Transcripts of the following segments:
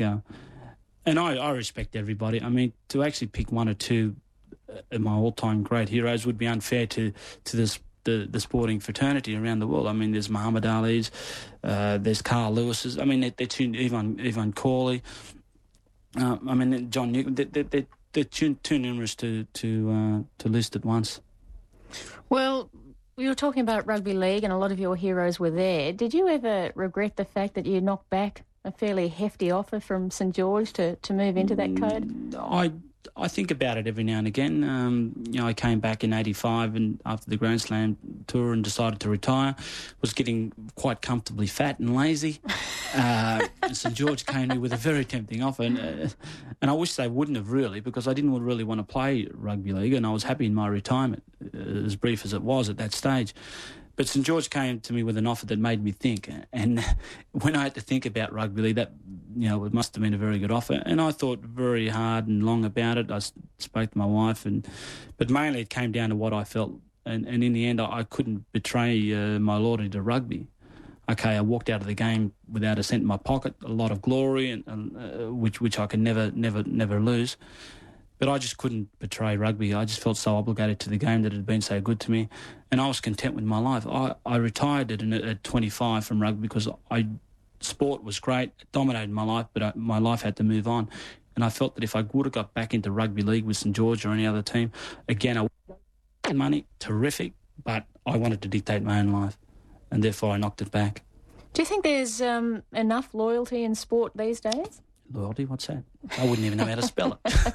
ago. And I respect everybody. I mean, to actually pick one or two of my all-time great heroes would be unfair to the sporting fraternity around the world. I mean, there's Muhammad Ali's, there's Carl Lewis's. I mean, they're Ivan Corley. I mean, John Newcombe. They're too numerous to list at once. Well, you were talking about rugby league and a lot of your heroes were there. Did you ever regret the fact that you knocked back a fairly hefty offer from St George to move into that code? I think about it every now and again. I came back in '85 and after the Grand Slam tour and decided to retire. Was getting quite comfortably fat and lazy. And St George came to me with a very tempting offer, and I wish they wouldn't have really, because I didn't really want to play rugby league, and I was happy in my retirement, as brief as it was at that stage. But St George came to me with an offer that made me think, and when I had to think about rugby league, that it must have been a very good offer. And I thought very hard and long about it. I spoke to my wife, but mainly it came down to what I felt. And in the end, I couldn't betray my loyalty to rugby. Okay, I walked out of the game without a cent in my pocket, a lot of glory, and which I can never lose. But I just couldn't betray rugby. I just felt so obligated to the game that it had been so good to me. And I was content with my life. I retired at 25 from rugby because sport was great, it dominated my life, but my life had to move on. And I felt that if I would have got back into rugby league with St George or any other team, again, I wanted money, terrific, but I wanted to dictate my own life. And therefore I knocked it back. Do you think there's enough loyalty in sport these days? Loyalty? What's that? I wouldn't even know how to spell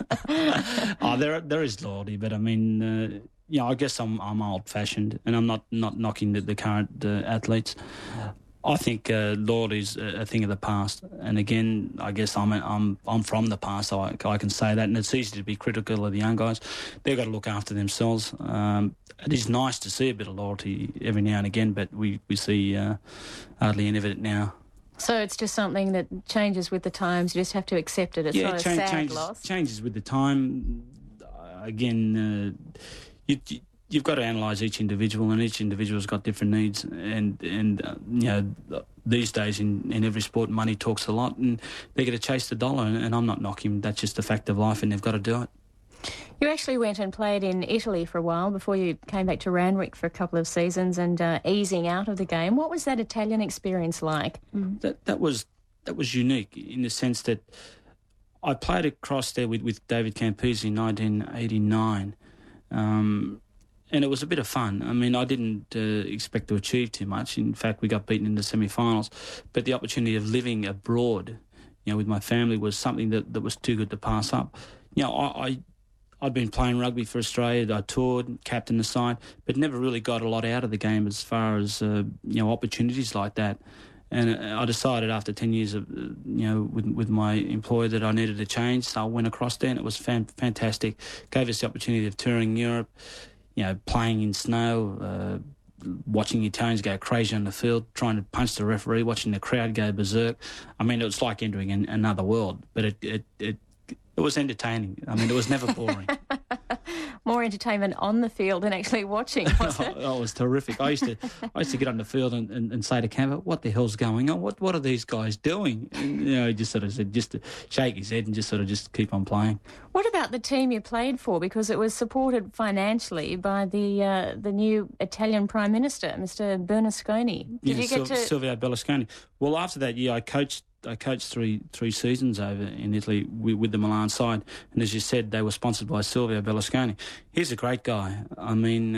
it. There is loyalty, but I mean, I guess I'm old-fashioned, and I'm not knocking the current athletes. I think loyalty is a thing of the past, and again, I guess I'm from the past, so I can say that, and it's easy to be critical of the young guys. They've got to look after themselves. It is nice to see a bit of loyalty every now and again, but we see hardly any of it now. So it's just something that changes with the times. You just have to accept it. It's not a sad loss. Changes with the time. Again, you've got to analyse each individual, and each individual's got different needs. And these days in every sport, money talks a lot, and they're going to chase the dollar. And I'm not knocking. That's just the fact of life, and they've got to do it. You actually went and played in Italy for a while before you came back to Randwick for a couple of seasons and easing out of the game. What was that Italian experience like? That was unique in the sense that I played across there with David Campese in 1989, and it was a bit of fun. I mean, I didn't expect to achieve too much. In fact, we got beaten in the semi-finals, but the opportunity of living abroad, with my family was something that was too good to pass up. I'd been playing rugby for Australia. I toured, captained the side, but never really got a lot out of the game as far as opportunities like that. And I decided after 10 years of with my employer that I needed a change, so I went across there, and it was fantastic. Gave us the opportunity of touring Europe, playing in snow, watching Italians go crazy on the field, trying to punch the referee, watching the crowd go berserk. I mean, it was like entering another world, but it was entertaining. I mean, it was never boring. More entertainment on the field than actually watching, was it? Oh, it was terrific. I used to get on the field and say to Camper, "What the hell's going on? What are these guys doing?" And, he just sort of said, just to shake his head and just keep on playing. What about the team you played for? Because it was supported financially by the new Italian Prime Minister, Mr. Berlusconi. Did you get to Silvio Berlusconi? Well, after that year, I coached three seasons over in Italy with the Milan side, and as you said, they were sponsored by Silvio Berlusconi. He's a great guy. I mean,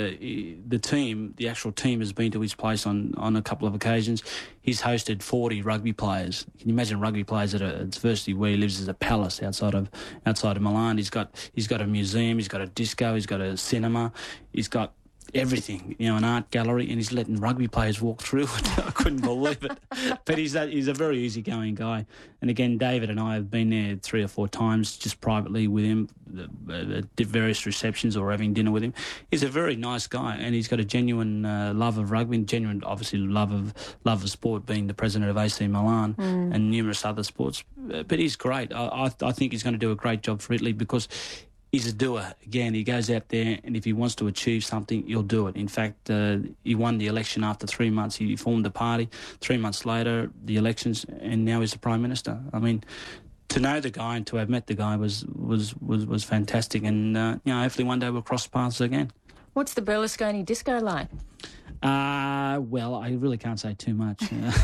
the actual team has been to his place on a couple of occasions. He's hosted 40 rugby players. Can you imagine rugby players at virtually where he lives is a palace outside of Milan. He's got a museum, he's got a disco, he's got a cinema, he's got everything, an art gallery, and he's letting rugby players walk through it. I couldn't believe it. But he's a very easygoing guy. And again, David and I have been there 3 or 4 times just privately with him, did various receptions or having dinner with him. He's a very nice guy, and he's got a genuine love of rugby, and genuine, obviously, love of sport, being the president of AC Milan and numerous other sports. But he's great. I think he's going to do a great job for Italy because he's a doer. Again, he goes out there, and if he wants to achieve something, he'll do it. In fact, he won the election after 3 months. He formed a party. 3 months later, the elections, and now he's the Prime Minister. I mean, to know the guy and to have met the guy was fantastic. And, hopefully one day we'll cross paths again. What's the Berlusconi disco like? Well, I really can't say too much.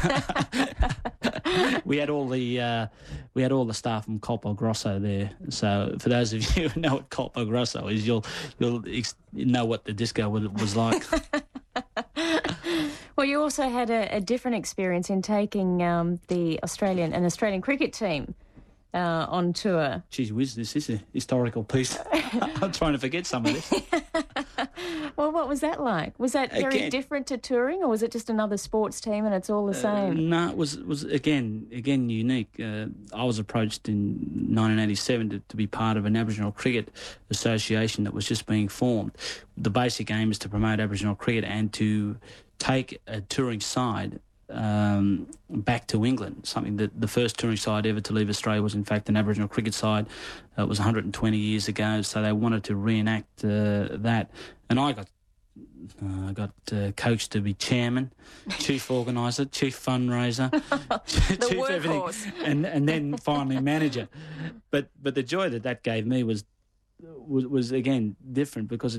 We had all the staff from Colpo Grosso there. So for those of you who know what Colpo Grosso is, you'll know what the disco was like. Well, you also had a different experience in taking the Australian cricket team on tour. Geez whiz, this is a historical piece. I'm trying to forget some of this. Well, what was that like? Was that very different to touring, or was it just another sports team and it's all the same? No, it was again unique. I was approached in 1987 to be part of an Aboriginal Cricket Association that was just being formed. The basic aim is to promote Aboriginal cricket and to take a touring side back to England, something that the first touring side ever to leave Australia was in fact an Aboriginal cricket side. It was 120 years ago, so they wanted to reenact that. And I got coached to be chairman, chief organiser, chief fundraiser, chief everything, and then finally manager. But the joy that gave me was again different because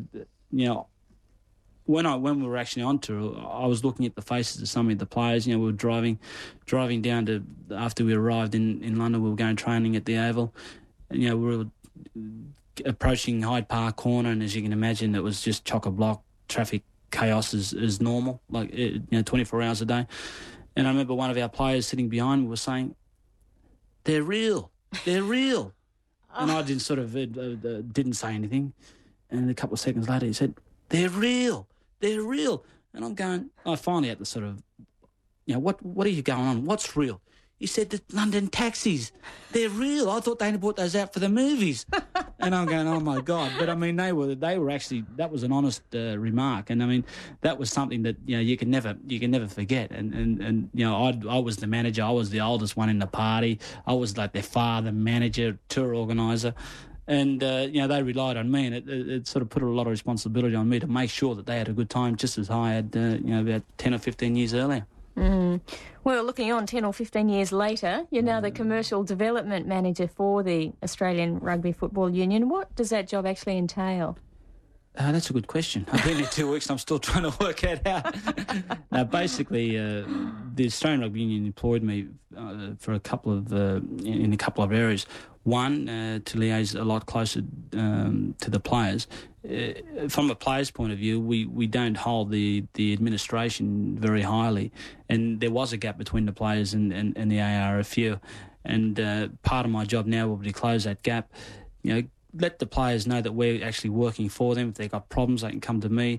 when we were actually on tour, I was looking at the faces of some of the players. We were driving down to, after we arrived in London, we were going training at the Oval. We were approaching Hyde Park Corner, and as you can imagine, it was just chock-a-block, traffic chaos as normal, 24 hours a day. And I remember one of our players sitting behind me was saying, "They're real, they're real." And I didn't say anything. And a couple of seconds later, he said, "They're real. They're real." And I'm going, I finally had to sort of, what are you going on? What's real? He said, "The London taxis, they're real. I thought they only brought those out for the movies." And I'm going, oh my God. But I mean, they were actually, that was an honest remark. And I mean, that was something that, you can never forget. And I was the manager. I was the oldest one in the party. I was like their father, manager, tour organiser. And, they relied on me, and it sort of put a lot of responsibility on me to make sure that they had a good time, just as I had, about 10 or 15 years earlier. Mm. Well, looking on 10 or 15 years later, you're now the commercial development manager for the Australian Rugby Football Union. What does that job actually entail? That's a good question. I've been here 2 weeks and I'm still trying to work it out. Now, basically, the Australian Rugby Union employed me for in a couple of areas. One, to liaise a lot closer to the players. From a player's point of view, we don't hold the administration very highly, and there was a gap between the players and the ARFU. And part of my job now will be to close that gap. Let the players know that we're actually working for them. If they've got problems, they can come to me.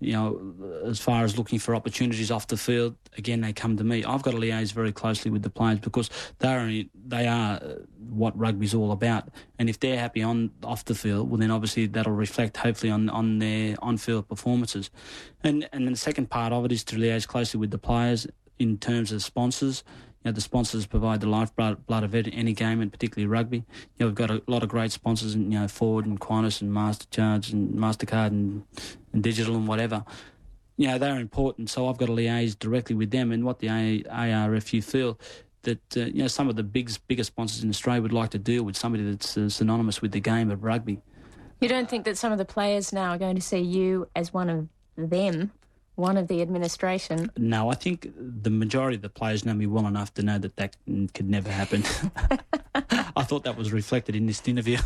As far as looking for opportunities off the field, again, they come to me. I've got to liaise very closely with the players because they are what rugby's all about. And if they're happy off the field, well, then obviously that'll reflect hopefully on their on-field performances. And then the second part of it is to liaise closely with the players in terms of sponsors. The sponsors provide the lifeblood of any game, and particularly rugby. We've got a lot of great sponsors, Ford and Qantas and MasterCharge and MasterCard and Digital and whatever. They're important, so I've got to liaise directly with them and what the ARFU feel that, some of the biggest sponsors in Australia would like to deal with somebody that's synonymous with the game of rugby. You don't think that some of the players now are going to see you as one of them? One of the administration? No, I think the majority of the players know me well enough to know that could never happen. I thought that was reflected in this interview.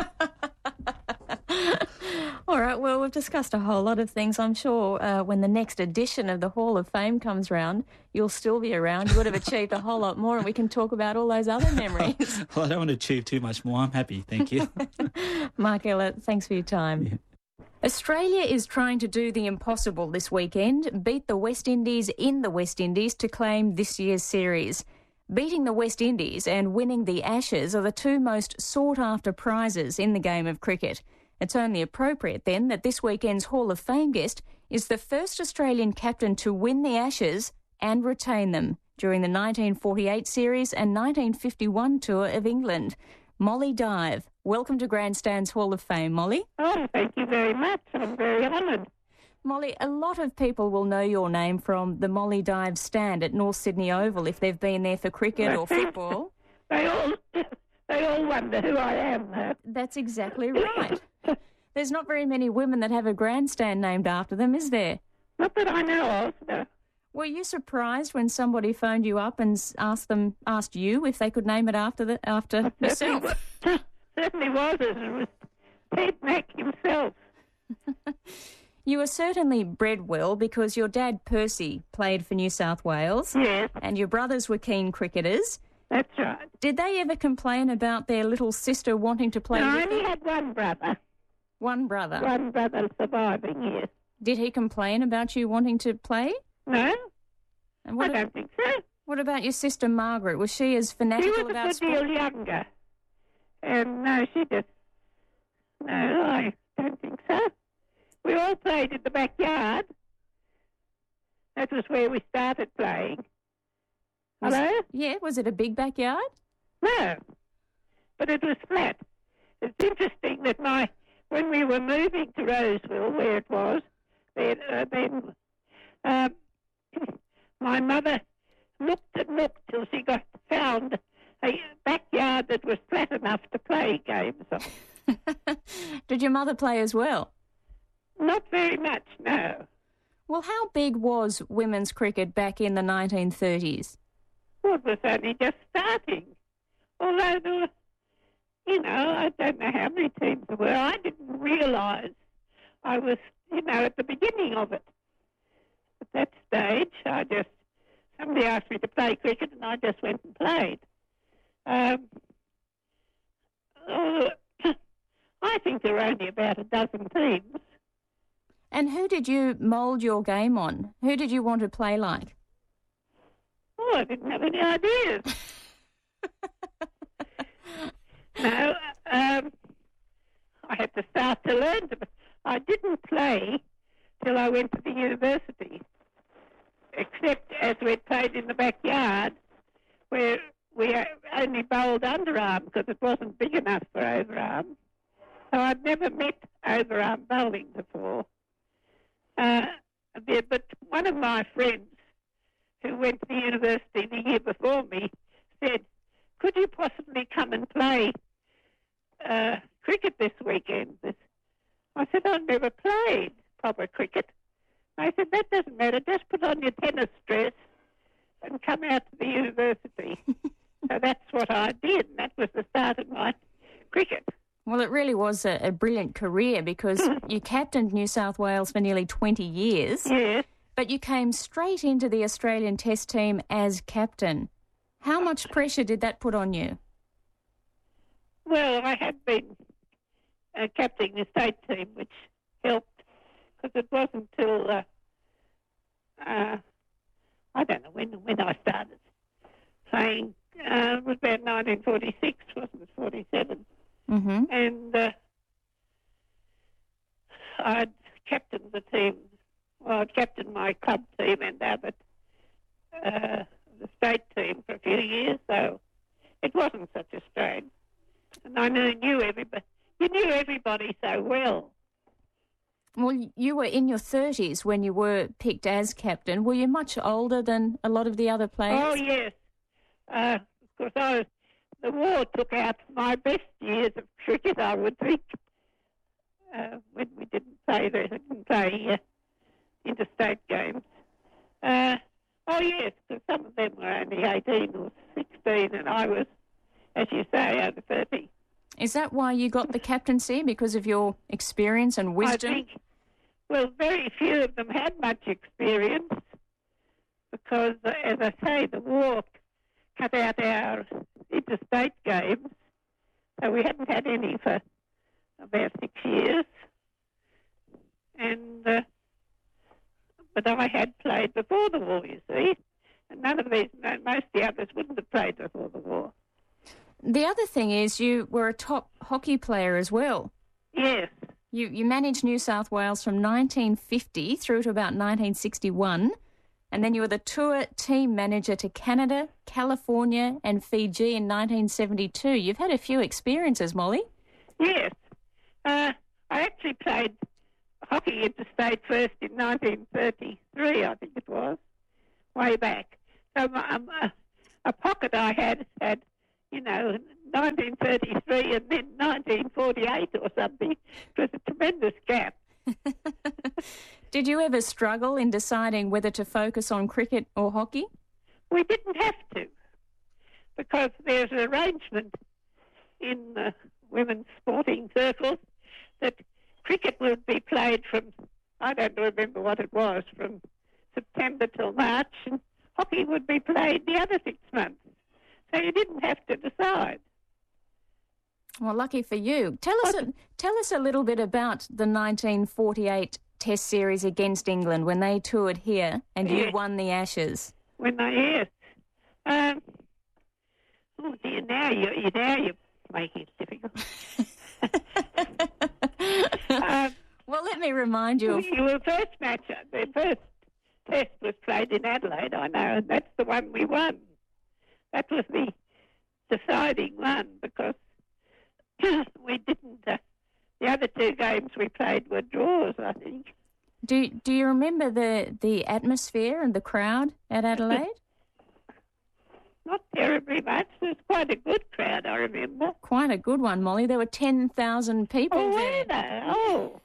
All right, well, we've discussed a whole lot of things. I'm sure when the next edition of the Hall of Fame comes round, you'll still be around. You would have achieved a whole lot more, and we can talk about all those other memories. Well, I don't want to achieve too much more. I'm happy. Thank you. Mark Ellett, thanks for your time. Yeah. Australia is trying to do the impossible this weekend, beat the West Indies in the West Indies to claim this year's series. Beating the West Indies and winning the Ashes are the two most sought-after prizes in the game of cricket. It's only appropriate, then, that this weekend's Hall of Fame guest is the first Australian captain to win the Ashes and retain them during the 1948 series and 1951 tour of England. Molly Dive Welcome to Grandstand's Hall of Fame, Molly. Oh, thank you very much. I'm very honoured. Molly, a lot of people will know your name from the Molly Dive stand at North Sydney Oval if they've been there for cricket or football. They all wonder who I am, though. That's exactly right. There's not very many women that have a grandstand named after them, is there? Not that I know of, no. Were you surprised when somebody phoned you up and asked you if they could name it after yourself? Certainly was. It was Ted Mack himself. You were certainly bred well because your dad, Percy, played for New South Wales. Yes. And your brothers were keen cricketers. That's right. Did they ever complain about their little sister wanting to play No, I with only them? had one brother. One brother? One brother surviving, yes. Did he complain about you wanting to play? No, And I don't think so. What about your sister, Margaret? Was she as She fanatical was a about good sport? deal younger. And no, I don't think so. We all played in the backyard. That was where we started playing. Hello? Yeah, was it a big backyard? No, but it was flat. It's interesting that when we were moving to Roseville, where it was, then my mother looked and looked till she found a backyard that was flat enough to play games on. Did your mother play as well? Not very much, no. Well, how big was women's cricket back in the 1930s? Well, it was only just starting. Although there were, I don't know how many teams there were. I didn't realise I was, at the beginning of it. At that stage, somebody asked me to play cricket and I just went and played. I think there were only about a dozen teams. And who did you mould your game on? Who did you want to play like? Oh, I didn't have any ideas. No, I had to start to learn. I didn't play till I went to the university, except as we played in the backyard, where we only bowled underarm because it wasn't big enough for overarm. So I'd never met overarm bowling before. But one of my friends who went to the university the year before me said, could you possibly come and play cricket this weekend? I said, I've never played proper cricket. I said, that doesn't matter. Just put on your tennis dress and come out to the university. So that's what I did, and that was the start of my cricket. Well, it really was a brilliant career because you captained New South Wales for nearly 20 years. Yes. But you came straight into the Australian Test team as captain. How much pressure did that put on you? Well, I had been captaining the state team, which helped, because it wasn't till, I don't know when I started playing. It was about 1946, wasn't it, 47? Mm-hmm. And I'd captained the team. Well, I'd captained my club team and Abbott, the state team for a few years, so it wasn't such a strain. And I knew everybody. You knew everybody so well. Well, you were in your 30s when you were picked as captain. Were you much older than a lot of the other players? Oh, yes. Of course, the war took out my best years of cricket, I would think, when we didn't play interstate games. Oh, yes, because some of them were only 18 or 16, and I was, as you say, over 30. Is that why you got the captaincy, because of your experience and wisdom? I think, well, very few of them had much experience because, as I say, the war cut out our interstate games, so we hadn't had any for about 6 years. And but I had played before the war, you see, and most of the others wouldn't have played before the war. The other thing is you were a top hockey player as well. Yes. You managed New South Wales from 1950 through to about 1961, and then you were the tour team manager to Canada, California and Fiji in 1972. You've had a few experiences, Molly. Yes. I actually played hockey interstate first in 1933, I think it was, way back. So a pocket I had, 1933 and then 1948 or something. It was a tremendous gap. Did you ever struggle in deciding whether to focus on cricket or hockey? We didn't have to, because there's an arrangement in women's sporting circles that cricket would be played from, I don't remember what it was, from September till March, and hockey would be played the other 6 months. So you didn't have to decide. Well, lucky for you. Tell us a little bit about the 1948 Test series against England when they toured here and you won the Ashes. Yes. Oh dear, now you're making it difficult. Well, let me remind you. The first test was played in Adelaide, I know, and that's the one we won. That was the deciding one, because we didn't. The other 2 games we played were draws, I think. Do you remember the atmosphere and the crowd at Adelaide? Not terribly much. It was quite a good crowd, I remember. Quite a good one, Molly. There were 10,000 people there. Were they? Oh.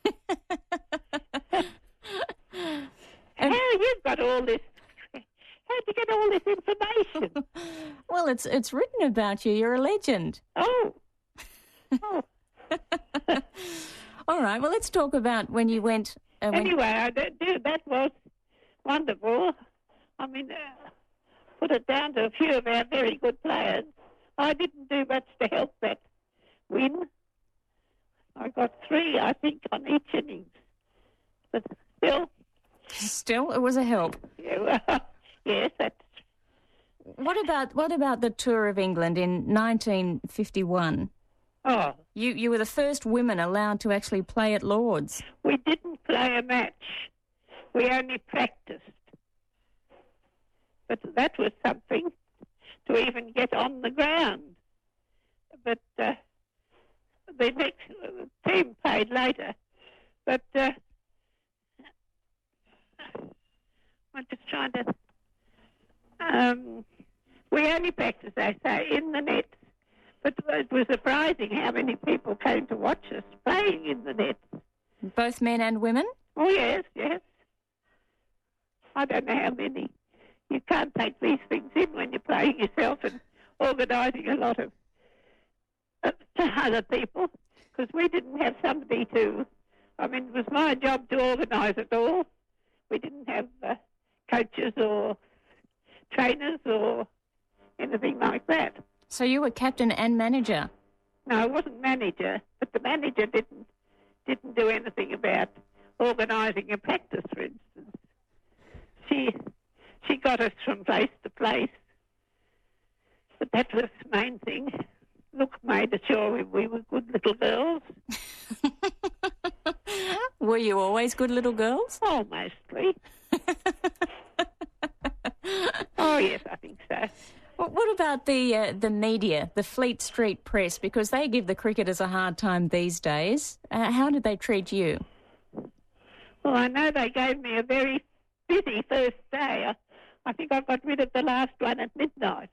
How you've got all this? How'd you get all this information? Well, it's written about you. You're a legend. Oh. All right. Well, let's talk about when you went. Anyway, that was wonderful. I mean, put it down to a few of our very good players. I didn't do much to help that win. I got 3, I think, on each innings. But still. Still, it was a help. Yeah, well, yes, that's. What about the tour of England in 1951? Oh. You were the first women allowed to actually play at Lord's. We didn't play a match. We only practiced. But that was something, to even get on the ground. But the next team played later. But I'm just trying to. We only practiced, I say, in the nets. But it was surprising how many people came to watch us playing in the nets. Both men and women? Oh, yes. I don't know how many. You can't take these things in when you're playing yourself and organising a lot of other people, because we didn't have somebody to. I mean, it was my job to organise it all. We didn't have coaches or trainers or anything like that. So you were captain and manager? No, I wasn't manager, but the manager didn't do anything about organising a practice, for instance. She got us from place to place, but that was the main thing. Look, made sure we were good little girls. Were you always good little girls? Oh, mostly. Oh, yes, I think so. Well, what about the media, the Fleet Street press, because they give the cricketers a hard time these days? How did they treat you? Well, I know they gave me a very busy first day. I think I got rid of the last one at midnight.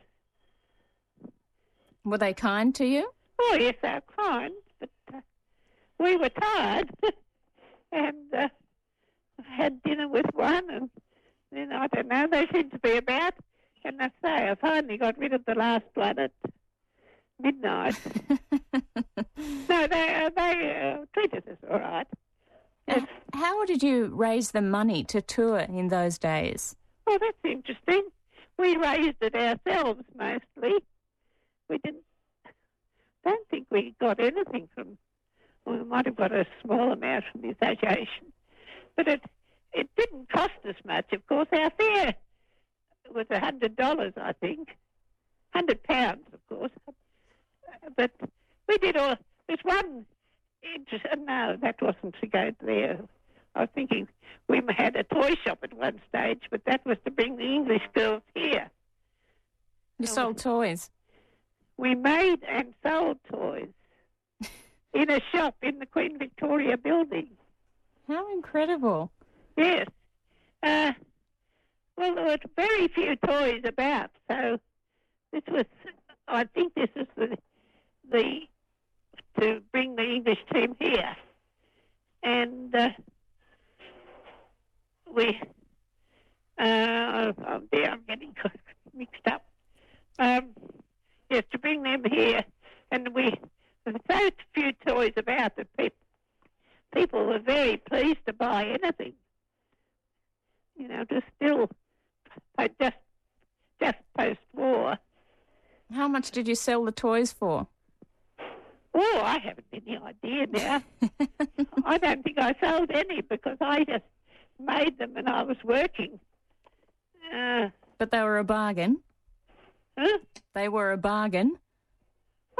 Were they kind to you? Oh, yes, they were kind, but we were tired and had dinner with one, and then, I don't know, they seemed to be about. And I say, I finally got rid of the last one at midnight. No, they treated us all right. Yes. How did you raise the money to tour in those days? Oh, that's interesting. We raised it ourselves mostly. We don't think we got anything from. Well, we might have got a small amount from the association, but it didn't cost us much. Of course, our fare was $100, I think, £100, of course. But we did all. There's one interest. No, that wasn't to go there. I was thinking we had a toy shop at one stage, but that was to bring the English girls here. You sold toys? We made and sold toys. in a shop in the Queen Victoria building. How incredible. Yes. Well, there were very few toys about, so I think this is to bring the English team here. And I'm getting mixed up. Yes, to bring them here, and there's so few toys about that people were very pleased to buy anything. You know, just post-war. How much did you sell the toys for? Oh, I haven't any idea now. I don't think I sold any because I just made them and I was working. But they were a bargain. Huh? They were a bargain.